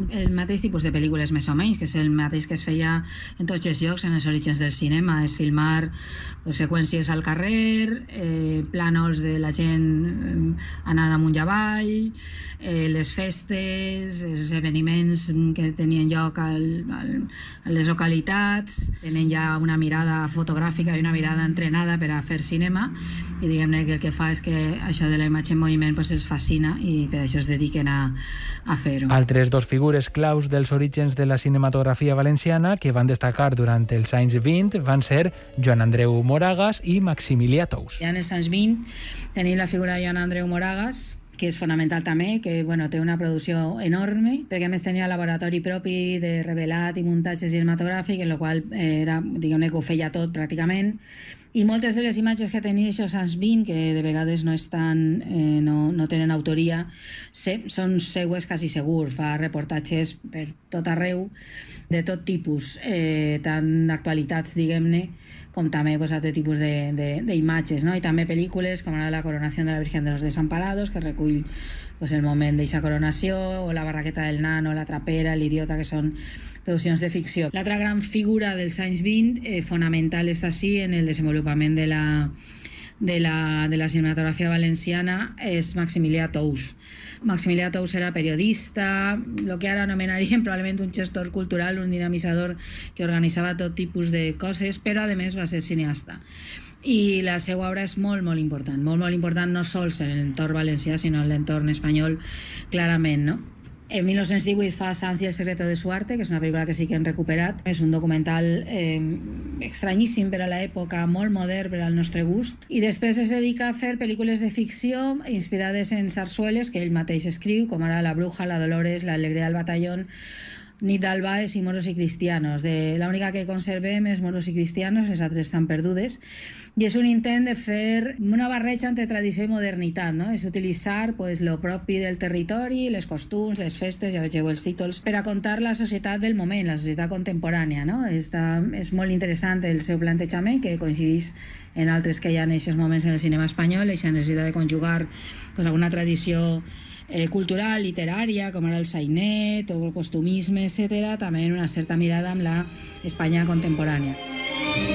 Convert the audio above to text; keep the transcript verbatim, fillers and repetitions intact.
el mateix tipus de pel·lícules més o menys, que és el mateix que es feia en tots els llocs, en els orígens del cinema, és filmar pues, seqüències al carrer, eh, plànols de la gent eh, anant amunt i avall, eh, les festes, els esdeveniments que tenien lloc al, al, a les localitats, tenen ja una mirada fotogràfica i una mirada entrenada per a fer cinema, i diguem-ne que el que fa és que això de la imatge en moviment pues, els fascina i per això es dediquen a, a fer-ho. Altres dos figures claus dels orígens de la cinematografia valenciana que van destacar durant els anys vint van ser Joan Andreu Moragas i Maximilià Tous. Ja en els anys vint tenim la figura de Joan Andreu Moragas, que és fonamental també, que bueno, té una producció enorme, perquè a més tenia laboratori propi de revelat i muntatge cinematogràfic, en el qual eh, era, diguem-ne, que ho feia tot pràcticament, i moltes de les imatges que tenia aquests anys vint, que de vegades no estan, eh, no, no tenen autoria, se, són seues quasi segur, fa reportatges per tot arreu, de tot tipus, eh, tant d'actualitats, diguem-ne, com també pues, altre tipus d'imatges, no? I també pel·lícules com la coronació de la Virgen de los Desamparados, que recull pues, el moment d'aquesta coronació, o la barraqueta del nano, la trapera, l'idiota, que són produccions de ficció. L'altra gran figura dels anys vint, eh, fonamental, està sí en el desenvolupament de la, de la, de la cinematografia valenciana, és Maximilià Tous. Maximilià Tous era periodista, el que ara anomenaríem probablement un gestor cultural, un dinamitzador que organitzava tot tipus de coses, però a més va ser cineasta. I la seva obra és molt, molt important, molt, molt important no sols en l'entorn valencià, sinó en l'entorn espanyol, clarament, no? En mil nou-cents divuit fa Sanz y el secreto de su arte, que és una pel·lícula que sí que han recuperat. És un documental eh, estranyíssim per a l'època, molt modern per al nostre gust. I després es dedica a fer pel·lícules de ficció inspirades en sarsueles que ell mateix escriu, com ara La bruja, La Dolores, La alegría del batallón, Nit d'Albaes i Moros i Cristianos. De, l'única que conservem és Moros i Cristianos, les altres estan perdudes. I és un intent de fer una barreja entre tradició i modernitat, no? És utilitzar pues, lo propi del territori, les costums, les festes, ja vegeu els títols, per a contar la societat del moment, la societat contemporània, no? Està, és molt interessant el seu plantejament, que coincideix en altres que hi ha en aquests moments en el cinema espanyol, aquesta necessitat de conjugar pues, alguna tradició Eh, cultural, literària, com ara el sainet o el costumisme, etcètera, també en una certa mirada amb la Espanya contemporània.